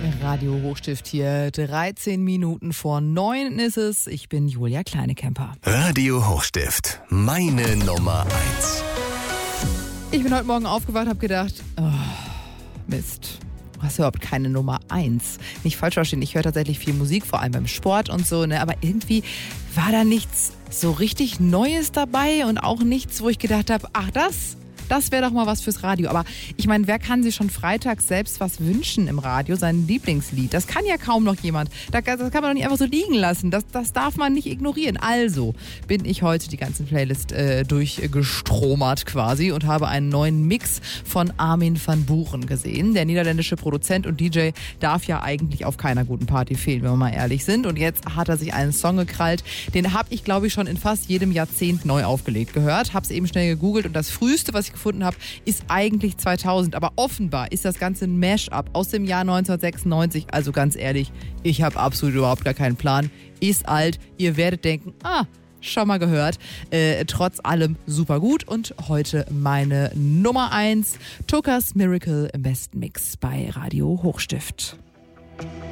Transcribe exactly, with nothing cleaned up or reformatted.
Radio Hochstift hier, dreizehn Minuten vor neun ist es. Ich bin Julia Kleinekemper. Radio Hochstift, meine Nummer eins. Ich bin heute Morgen aufgewacht, habe gedacht, oh, Mist. Du hast überhaupt keine Nummer eins. Nicht falsch verstehen, ich höre tatsächlich viel Musik, vor allem beim Sport und so, ne? Aber irgendwie war da nichts so richtig Neues dabei und auch nichts, wo ich gedacht habe, ach das... Das wäre doch mal was fürs Radio. Aber ich meine, wer kann sich schon freitags selbst was wünschen im Radio, sein Lieblingslied? Das kann ja kaum noch jemand. Das kann man doch nicht einfach so liegen lassen. Das, das darf man nicht ignorieren. Also bin ich heute die ganzen Playlist äh, durchgestromert quasi und habe einen neuen Mix von Armin van Buuren gesehen. Der niederländische Produzent und D J darf ja eigentlich auf keiner guten Party fehlen, wenn wir mal ehrlich sind. Und jetzt hat er sich einen Song gekrallt. Den habe ich, glaube ich, schon in fast jedem Jahrzehnt neu aufgelegt gehört. Habe es eben schnell gegoogelt und das Früheste, was ich gefunden habe, ist eigentlich zweitausend. Aber offenbar ist das Ganze ein Mash-up aus dem Jahr neunzehnhundertsechsundneunzig. Also ganz ehrlich, ich habe absolut überhaupt gar keinen Plan. Ist alt. Ihr werdet denken, ah, schon mal gehört. Äh, trotz allem super gut. Und heute meine Nummer eins. Tokas Miracle im besten Mix bei Radio Hochstift.